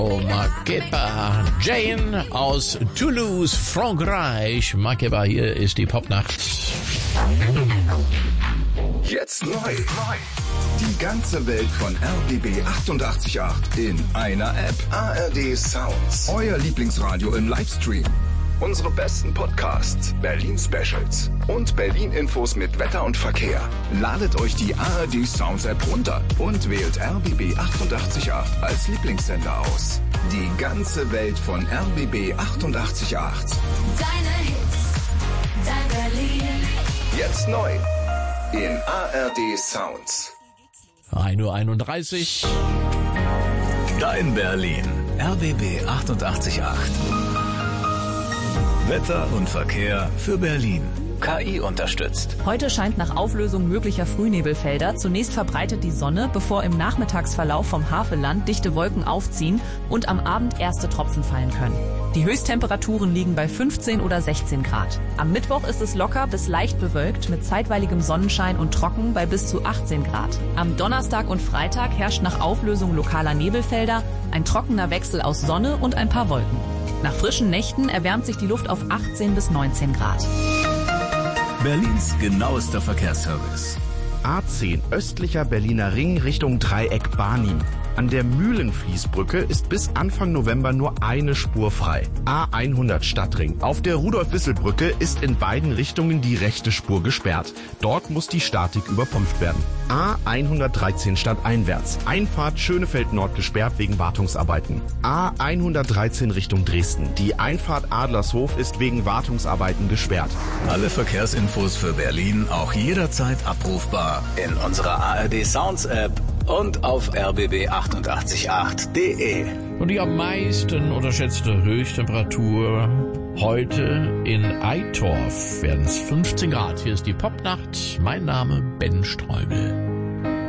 Makeba, Jane aus Toulouse, Frankreich. Makeba, hier ist die Popnacht. Jetzt neu. Die ganze Welt von RBB 88.8 in einer App. ARD Sounds. Euer Lieblingsradio im Livestream. Unsere besten Podcasts, Berlin-Specials und Berlin-Infos mit Wetter und Verkehr. Ladet euch die ARD Sounds App runter und wählt RBB 88.8 als Lieblingssender aus. Die ganze Welt von RBB 88.8. Deine Hits, dein Berlin. Jetzt neu in ARD Sounds. 1:31 Uhr. Dein Berlin, RBB 88.8. Wetter und Verkehr für Berlin. KI unterstützt. Heute scheint nach Auflösung möglicher Frühnebelfelder zunächst verbreitet die Sonne, bevor im Nachmittagsverlauf vom Havelland dichte Wolken aufziehen und am Abend erste Tropfen fallen können. Die Höchsttemperaturen liegen bei 15 oder 16 Grad. Am Mittwoch ist es locker bis leicht bewölkt mit zeitweiligem Sonnenschein und trocken bei bis zu 18 Grad. Am Donnerstag und Freitag herrscht nach Auflösung lokaler Nebelfelder ein trockener Wechsel aus Sonne und ein paar Wolken. Nach frischen Nächten erwärmt sich die Luft auf 18 bis 19 Grad. Berlins genauester Verkehrsservice. A10 östlicher Berliner Ring Richtung Dreieck Barnim. An der Mühlenfließbrücke ist bis Anfang November nur eine Spur frei. A100 Stadtring. Auf der Rudolf-Wissel-Brücke ist in beiden Richtungen die rechte Spur gesperrt. Dort muss die Statik überprüft werden. A113 stadteinwärts. Einfahrt Schönefeld Nord gesperrt wegen Wartungsarbeiten. A113 Richtung Dresden. Die Einfahrt Adlershof ist wegen Wartungsarbeiten gesperrt. Alle Verkehrsinfos für Berlin auch jederzeit abrufbar in unserer ARD Sounds App und auf rbb888.de. Und die am meisten unterschätzte Höchsttemperatur heute in Eitorf werden es 15 Grad. Hier ist die Popnacht. Mein Name Ben Streubel.